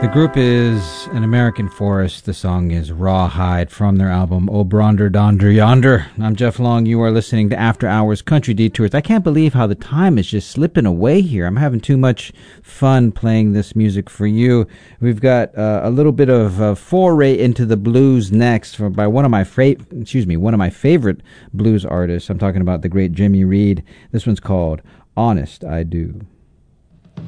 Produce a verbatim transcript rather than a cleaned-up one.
The group is An American Forest. The song is Rawhide from their album O Bronder Donder Yonder. I'm Jeff Long. You are listening to After Hours Country Detours. I can't believe how the time is just slipping away here. I'm having too much fun playing this music for you. We've got uh, a little bit of a foray into the blues next for, by one of my fra- excuse me, one of my favorite blues artists. I'm talking about the great Jimmy Reed. This one's called Honest I Do.